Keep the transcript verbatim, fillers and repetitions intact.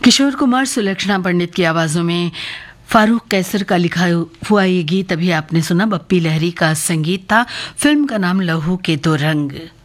किशोर कुमार, सुलक्षणा पंडित की आवाजों में फारूक कैसर का लिखा हुआ ये गीत अभी आपने सुना। बप्पी लहरी का संगीत था। फिल्म का नाम लहू के दो रंग।